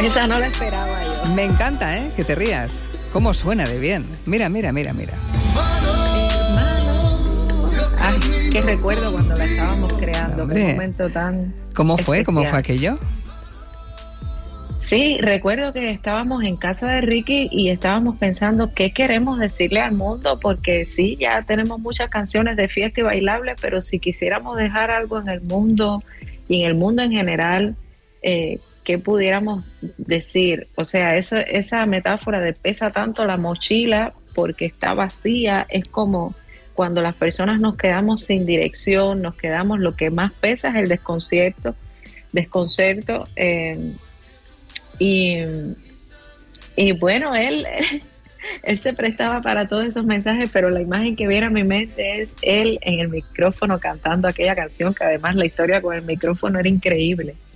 Esa no la esperaba yo. Me encanta, ¿eh? Que te rías. ¿Cómo suena de bien? Mira, mira, mira, mira. Ay, qué recuerdo cuando la estábamos creando. Hombre, qué momento tan ¿cómo fue? especial. ¿Cómo fue aquello? Sí, recuerdo que estábamos en casa de Ricky y estábamos pensando qué queremos decirle al mundo, porque sí, ya tenemos muchas canciones de fiesta y bailable, pero si quisiéramos dejar algo en el mundo y en el mundo en general, ¿qué pudiéramos decir? O sea, esa metáfora de pesa tanto la mochila porque está vacía, es como cuando las personas nos quedamos sin dirección, nos quedamos, lo que más pesa es el desconcerto. Y bueno, él se prestaba para todos esos mensajes, pero la imagen que viene a mi mente es él en el micrófono cantando aquella canción, que además la historia con el micrófono era increíble.